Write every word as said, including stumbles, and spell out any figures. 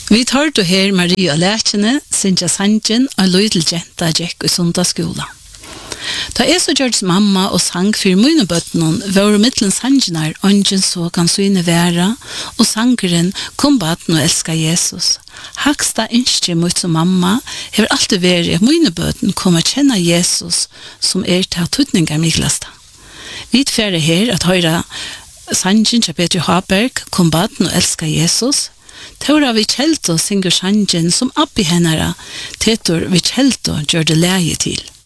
Vi tar du her Maria Lækjene, Sintja Sanjen og Løydel Jenta Jack i sundagsskola. Da jeg så gjørdes mamma og sang for mine bøttene, var mittlen sangenar ånden så kan syne være, og sangeren kom baden og elska Jesus. Haksta innskje mot som mamma har alltid vært at mine bøtten kom å kjenne Jesus som er til tøtninger miklasta. Vi tfære her at høyre sangen til Peter Haberg kom baden og elska Jesus. Tora vi kjelto synger sangen som abbi hennara, tetor vi kjelto gjør det leie til.